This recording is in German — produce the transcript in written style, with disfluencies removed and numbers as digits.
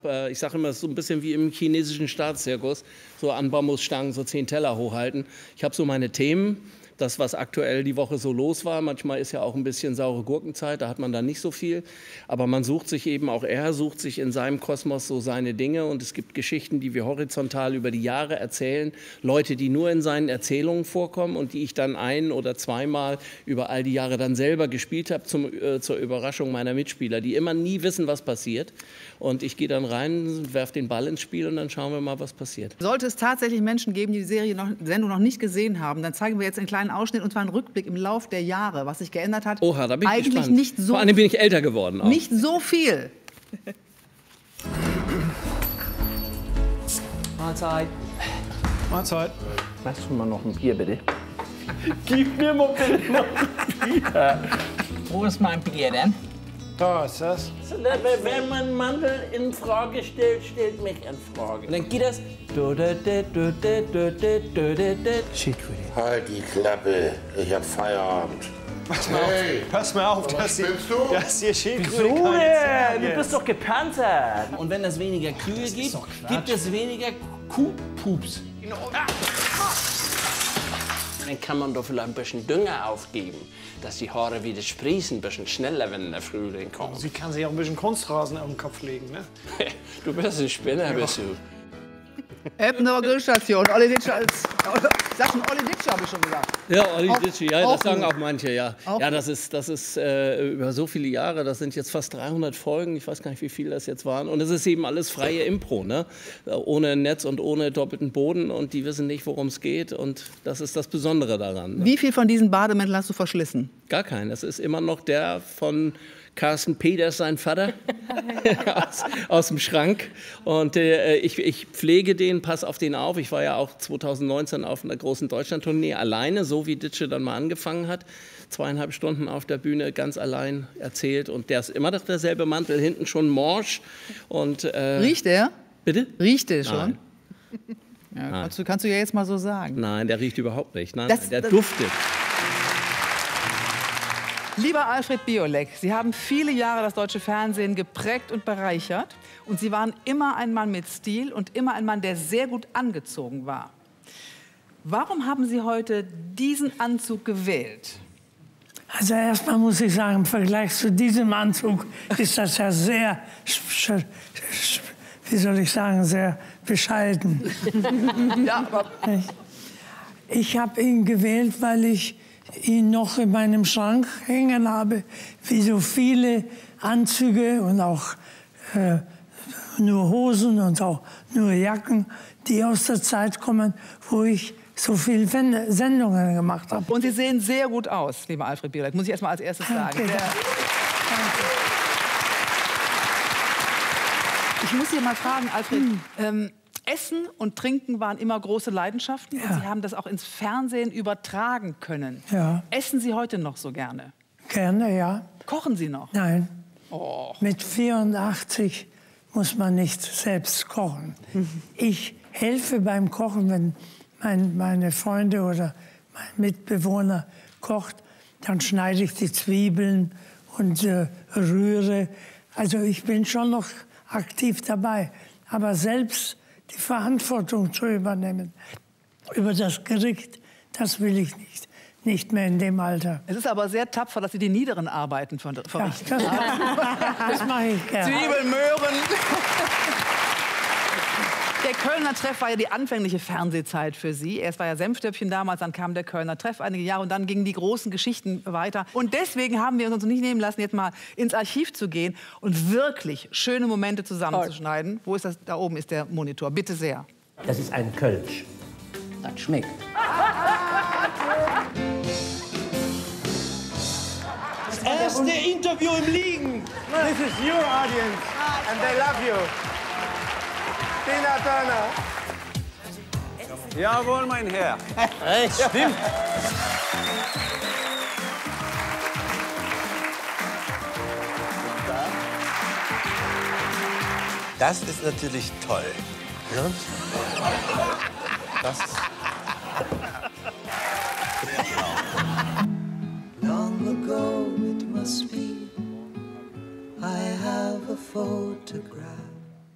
Ich sage immer, es ist so ein bisschen wie im chinesischen Staatszirkus, so an Bambusstangen so 10 Teller hochhalten. Ich habe so meine Themen, das, was aktuell die Woche so los war. Manchmal ist ja auch ein bisschen saure Gurkenzeit, da hat man dann nicht so viel. Aber man sucht sich eben, auch er sucht sich in seinem Kosmos so seine Dinge. Und es gibt Geschichten, die wir horizontal über die Jahre erzählen. Leute, die nur in seinen Erzählungen vorkommen und die ich dann ein- oder zweimal über all die Jahre dann selber gespielt habe, zur Überraschung meiner Mitspieler, die immer nie wissen, was passiert. Und ich gehe dann rein, werfe den Ball ins Spiel und dann schauen wir mal, was passiert. Sollte es tatsächlich Menschen geben, die die Sendung noch nicht gesehen haben, dann zeigen wir jetzt einen kleinen Ausschnitt, und zwar einen Rückblick im Lauf der Jahre, was sich geändert hat. Oha, da bin ich eigentlich gespannt. nicht so. Vor allem bin ich älter geworden auch. Nicht so viel. Mahlzeit. Mahlzeit. Machst du mal noch ein Bier, bitte? Gib mir mal bitte noch ein Bier. Wo ist mein Bier denn? Da ist das. Wenn man Mandel in Frage stellt, stellt mich in Frage. Und dann geht das. Halt die Klappe, ich hab Feierabend. Pass mal auf, dass hier Schildkröte Wieso keine Zähne denn? Du ist. bist doch gepanzert. Und wenn es weniger Kühe gibt, gibt es weniger Kuhpups. Dann kann man doch vielleicht ein bisschen Dünger aufgeben, dass die Haare wieder sprießen, ein bisschen schneller, wenn der Frühling kommt. Sie kann sich auch ein bisschen Kunstrasen auf den Kopf legen, ne? Du bist ein Spinner, bist du. Eppner Grillstation. Olli Ditsch als. Ich sag schon, Olli Ditsch habe ich schon gesagt. Ja, Olli Ditsch, ja, auch das sagen gut. auch manche, ja. Auch Ja, das ist über so viele Jahre, das sind jetzt fast 300 Folgen, ich weiß gar nicht, wie viele das jetzt waren. Und es ist eben alles freie Impro, ne? Ohne Netz und ohne doppelten Boden, und die wissen nicht, worum es geht, und das ist das Besondere daran. Ne? Wie viel von diesen Bademänteln hast du verschlissen? Gar keinen, das ist immer noch der von Carsten Peters, sein Vater, aus dem Schrank. Und ich pflege den, pass auf den auf. Ich war ja auch 2019 auf einer großen Deutschlandtournee alleine, so wie Ditsche dann mal angefangen hat. 2,5 Stunden auf der Bühne, ganz allein erzählt. Und der ist immer noch derselbe Mantel, hinten schon morsch. Und, Riecht der? Bitte? Riecht der schon? Nein. Ja, kannst du ja jetzt mal so sagen. Nein, der riecht überhaupt nicht. Nein, Das- der duftet. Lieber Alfred Biolek, Sie haben viele Jahre das deutsche Fernsehen geprägt und bereichert. Und Sie waren immer ein Mann mit Stil und immer ein Mann, der sehr gut angezogen war. Warum haben Sie heute diesen Anzug gewählt? Also erstmal muss ich sagen, im Vergleich zu diesem Anzug ist das ja sehr, wie soll ich sagen, sehr bescheiden. Ja, aber Ich habe ihn gewählt, weil ich ihn noch in meinem Schrank hängen habe, wie so viele Anzüge und auch nur Hosen und auch nur Jacken, die aus der Zeit kommen, wo ich so viele Sendungen gemacht habe. und Sie sehen sehr gut aus, lieber Alfred Biolek, muss ich erst mal als erstes sagen. Danke. Sehr- Ich muss Sie mal fragen, Alfred, Essen und Trinken waren immer große Leidenschaften, und Ja. Sie haben das auch ins Fernsehen übertragen können. Ja. Essen Sie heute noch so gerne? Gerne, ja. Kochen Sie noch? Nein. Mit 84 muss man nicht selbst kochen. Ich helfe beim Kochen, wenn meine Freunde oder mein Mitbewohner kocht, dann schneide ich die Zwiebeln und rühre. Also ich bin schon noch aktiv dabei. Aber selbst die Verantwortung zu übernehmen über das Gericht, das will ich nicht mehr in dem Alter. Es ist aber sehr tapfer, dass Sie die niederen Arbeiten Ja, verrichten. das mache ich gerne. Zwiebeln, Möhren. Der Kölner Treff war ja die anfängliche Fernsehzeit für Sie. Erst war ja Senftöpfchen damals, dann kam der Kölner Treff einige Jahre, und dann gingen die großen Geschichten weiter. Und deswegen haben wir uns nicht nehmen lassen, jetzt mal ins Archiv zu gehen und wirklich schöne Momente zusammenzuschneiden. Wo ist das? Da oben ist der Monitor. Bitte sehr. Das ist ein Kölsch. Das schmeckt. Das erste Interview im Liegen. This is your audience. And they love you. Tina Turner. Jawohl, mein Herr. Stimmt. Das ist natürlich toll. Ne? Das Long ago it must be, I have a photograph.